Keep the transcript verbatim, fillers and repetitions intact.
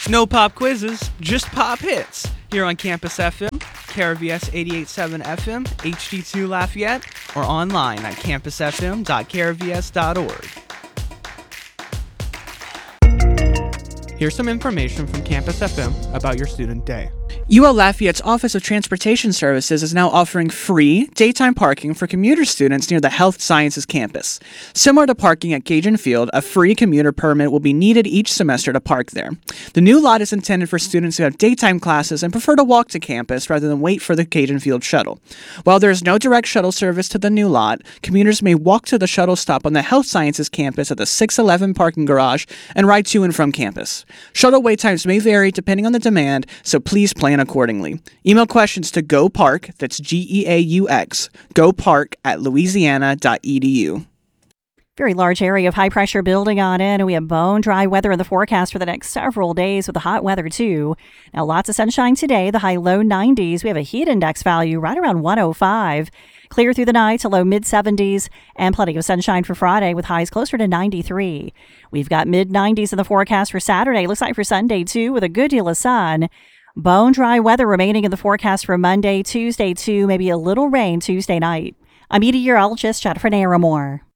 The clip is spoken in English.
No pop quizzes, just pop hits. Here on Campus F M, K R V S eighty-eight point seven F M, H D two Lafayette, or online at campus f m dot k r v s dot org. Here's some information from Campus F M about your student day. U L Lafayette's Office of Transportation Services is now offering free daytime parking for commuter students near the Health Sciences campus. Similar to parking at Cajun Field, a free commuter permit will be needed each semester to park there. The new lot is intended for students who have daytime classes and prefer to walk to campus rather than wait for the Cajun Field shuttle. While there is no direct shuttle service to the new lot, commuters may walk to the shuttle stop on the Health Sciences campus at the six eleven parking garage and ride to and from campus. Shuttle wait times may vary depending on the demand, so please plan accordingly. Email questions to GoPark, that's G E A U X, GoPark at louisiana dot e d u. Very large area of high pressure building on in, and we have bone dry weather in the forecast for the next several days with the hot weather too. Now lots of sunshine today, the high low nineties. We have a heat index value right around one oh five. Clear through the night to low mid seventies, and plenty of sunshine for Friday with highs closer to ninety-three. We've got mid nineties in the forecast for Saturday. Looks like for Sunday too, with a good deal of sun. Bone dry weather remaining in the forecast for Monday, Tuesday too, maybe a little rain Tuesday night. I'm meteorologist Jennifer Naramore.